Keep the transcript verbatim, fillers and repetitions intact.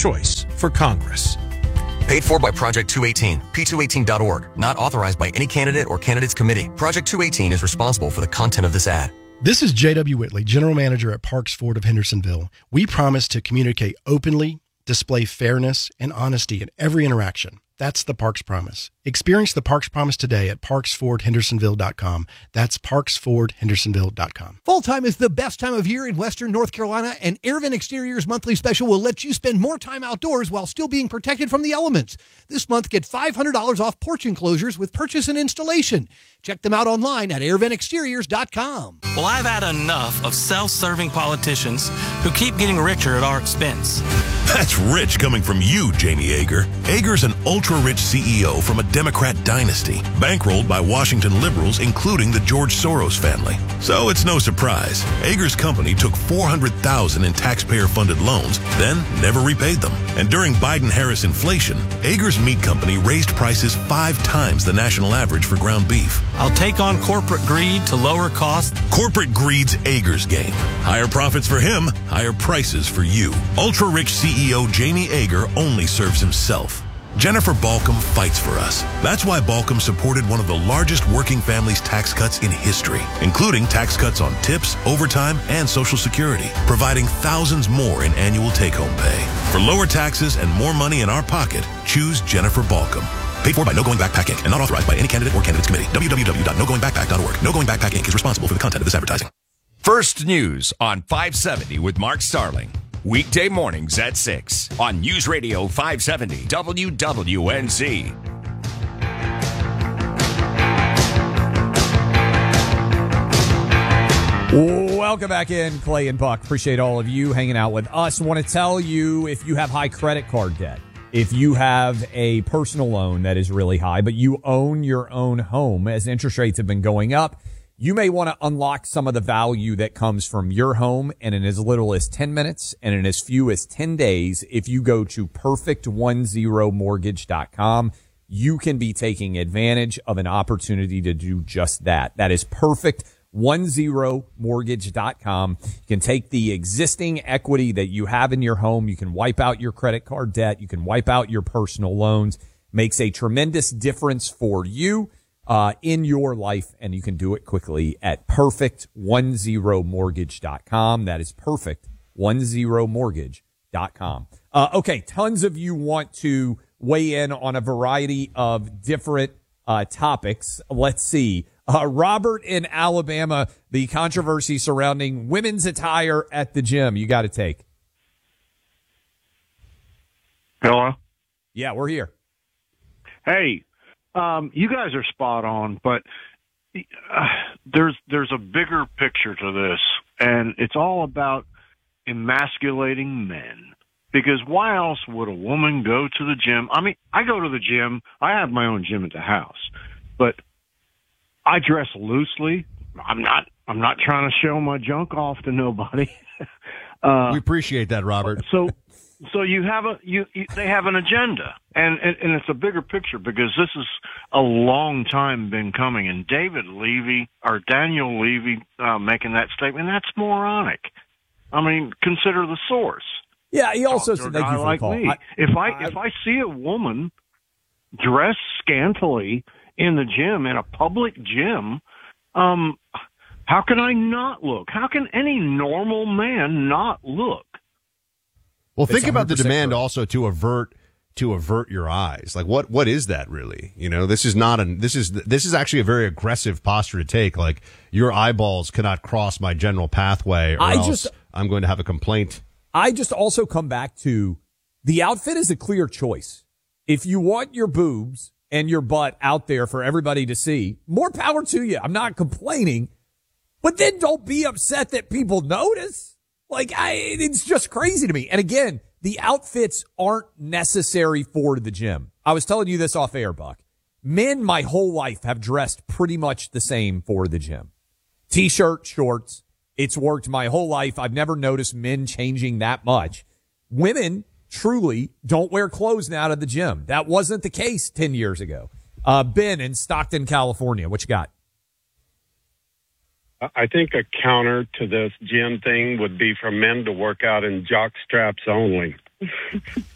choice for Congress. Paid for by Project two eighteen, P two eighteen dot org. Not authorized by any candidate or candidates committee. Project two eighteen is responsible for the content of this ad. This is J W. Whitley, General Manager at Parks Ford of Hendersonville. We promise to communicate openly, display fairness, and honesty in every interaction. That's the Parks Promise. Experience the Parks Promise today at parks ford hendersonville dot com. That's parks ford hendersonville dot com. Fall time is the best time of year in Western North Carolina, and AirVent Exteriors monthly special will let you spend more time outdoors while still being protected from the elements. This month, get five hundred dollars off porch enclosures with purchase and installation. Check them out online at air vent exteriors dot com. Well, I've had enough of self-serving politicians who keep getting richer at our expense. That's rich coming from you, Jamie Ager. Ager's an ultra-rich C E O from a Democrat dynasty, bankrolled by Washington liberals, including the George Soros family. So it's no surprise. Ager's company took four hundred thousand dollars in taxpayer-funded loans, then never repaid them. And during Biden-Harris inflation, Ager's meat company raised prices five times the national average for ground beef. I'll take on corporate greed to lower costs. Corporate greed's Ager's game. Higher profits for him, higher prices for you. Ultra-rich C E O Jamie Ager only serves himself. Jennifer Balcom fights for us. That's why Balcom supported one of the largest working families tax cuts in history, including tax cuts on tips, overtime, and Social Security, providing thousands more in annual take-home pay. For lower taxes and more money in our pocket, choose Jennifer Balcom. Paid for by No Going Back Pack Incorporated and not authorized by any candidate or candidates committee. w w w dot no going back pack dot org. No Going Back Pack Incorporated is responsible for the content of this advertising. First News on five seventy with Mark Starling. Weekday mornings at six on News Radio five seventy W W N Z. Welcome back in, Clay and Buck. Appreciate all of you hanging out with us. Want to tell you, if you have high credit card debt, if you have a personal loan that is really high, but you own your own home, as interest rates have been going up, you may want to unlock some of the value that comes from your home, and in as little as ten minutes and in as few as ten days, if you go to perfect ten mortgage dot com, you can be taking advantage of an opportunity to do just that. That is perfect ten mortgage dot com. You can take the existing equity that you have in your home. You can wipe out your credit card debt. You can wipe out your personal loans. Makes a tremendous difference for you Uh, in your life, and you can do it quickly at perfect ten mortgage dot com. That is perfect ten mortgage dot com. Uh, okay, tons of you want to weigh in on a variety of different uh, topics. Let's see. Uh, Robert in Alabama, the controversy surrounding women's attire at the gym. You got to take. Hello? Yeah, we're here. Hey. Um, you guys are spot on, but uh, there's there's a bigger picture to this, and it's all about emasculating men. Because why else would a woman go to the gym? I mean, I go to the gym. I have my own gym at the house, but I dress loosely. I'm not I'm not trying to show my junk off to nobody. uh, we appreciate that, Robert. So. So you have a you, you they have an agenda, and, and and it's a bigger picture because this is a long time been coming. And David Levy or Daniel Levy uh, making that statement, that's moronic. I mean, consider the source. Yeah, he also said, "Thank you for the call." Me. I, if I, I if I see a woman dressed scantily in the gym, in a public gym, um, how can I not look? How can any normal man not look? Well, think about the demand correct. also to avert to avert your eyes. Like, what what is that really? You know, this is not an this is this is actually a very aggressive posture to take. Like, your eyeballs cannot cross my general pathway, or I else just, I'm going to have a complaint. I just also come back to the outfit is a clear choice. If you want your boobs and your butt out there for everybody to see, more power to you. I'm not complaining, but then don't be upset that people notice. Like, I, it's just crazy to me. And again, the outfits aren't necessary for the gym. I was telling you this off air, Buck. Men my whole life have dressed pretty much the same for the gym. T-shirt, shorts. It's worked my whole life. I've never noticed men changing that much. Women truly don't wear clothes now to the gym. That wasn't the case ten years ago. Uh, Ben in Stockton, California. What you got? I think a counter to this gym thing would be for men to work out in jock straps only.